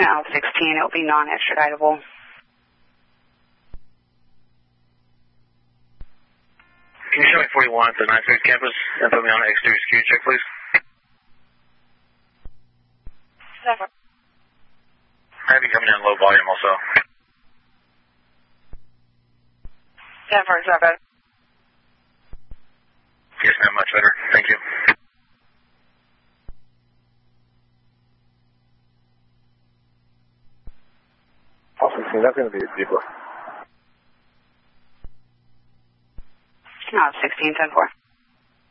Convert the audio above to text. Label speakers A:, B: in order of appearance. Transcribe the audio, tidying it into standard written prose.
A: out 16. It will be non-extraditable.
B: Can you show me 41 at the 96 campus and put me on an exterior security check, please?
A: 7.
B: Have you coming in low volume also?
A: 10 for 7.
B: Yes, ma'am, much better. Thank you.
C: Awesome, that's going to be deeper.
A: No, 16, 10 4.